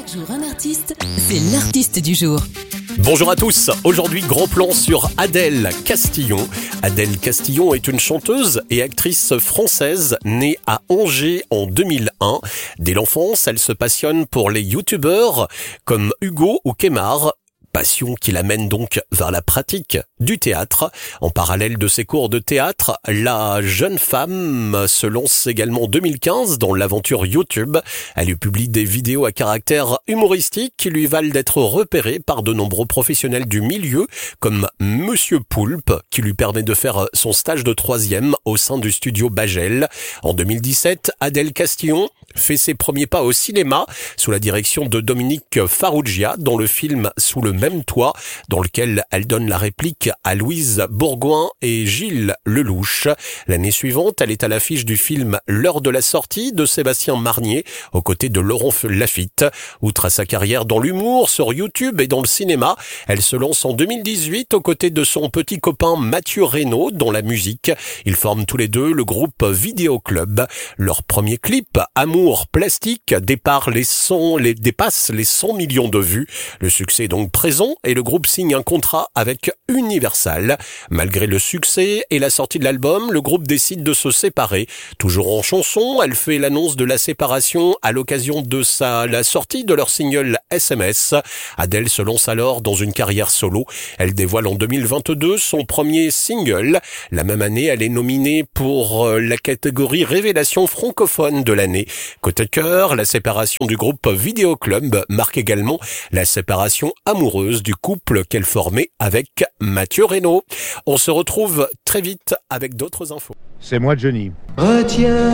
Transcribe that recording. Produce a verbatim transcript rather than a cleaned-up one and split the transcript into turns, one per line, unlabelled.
Chaque jour un artiste, c'est l'artiste du jour.
Bonjour à tous, aujourd'hui grand plan sur Adèle Castillon. Adèle Castillon est une chanteuse et actrice française née à Angers en deux mille un. Dès l'enfance, elle se passionne pour les youtubeurs comme Hugo ou Kemar. Passion qui l'amène donc vers la pratique du théâtre. En parallèle de ses cours de théâtre, la jeune femme se lance également en deux mille quinze dans l'aventure YouTube. Elle y publie des vidéos à caractère humoristique qui lui valent d'être repérée par de nombreux professionnels du milieu, comme Monsieur Poulpe, qui lui permet de faire son stage de troisième au sein du studio Bagel. En deux mille dix-sept, Adèle Castillon fait ses premiers pas au cinéma sous la direction de Dominique Farrugia dans le film Sous le même toit, dans lequel elle donne la réplique à Louise Bourgoin et Gilles Lelouch. L'année suivante, elle est à l'affiche du film L'heure de la sortie de Sébastien Marnier, aux côtés de Laurent Lafitte. Outre à sa carrière dans l'humour, sur YouTube et dans le cinéma, elle se lance en deux mille dix-huit aux côtés de son petit copain Mathieu Reynaud dans la musique. Ils forment tous les deux le groupe Vidéo Club. Leur premier clip, Amour Plastique, dépasse les cent, les, dépasse les cent millions de vues. Le succès est donc présent et le groupe signe un contrat avec Universal. Malgré le succès et la sortie de l'album, le groupe décide de se séparer. Toujours en chanson, elle fait l'annonce de la séparation à l'occasion de sa, la sortie de leur single S M S. Adèle se lance alors dans une carrière solo. Elle dévoile en deux mille vingt-deux son premier single. La même année, elle est nominée pour la catégorie Révélation francophone de l'année. Côté cœur, la séparation du groupe Vidéo Club marque également la séparation amoureuse du couple qu'elle formait avec Mathieu Reynaud. On se retrouve très vite avec d'autres infos.
C'est moi Johnny.
Retiens